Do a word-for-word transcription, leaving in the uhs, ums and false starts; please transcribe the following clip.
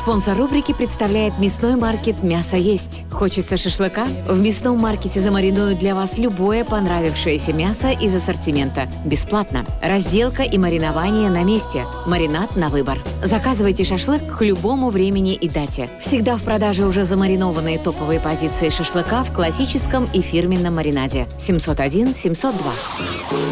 Спонсор рубрики представляет мясной маркет «Мясо есть». Хочется шашлыка? В мясном маркете замаринуют для вас любое понравившееся мясо из ассортимента. Бесплатно. Разделка и маринование на месте. Маринад на выбор. Заказывайте шашлык к любому времени и дате. Всегда в продаже уже замаринованные топовые позиции шашлыка в классическом и фирменном маринаде. семьсот один семьсот два.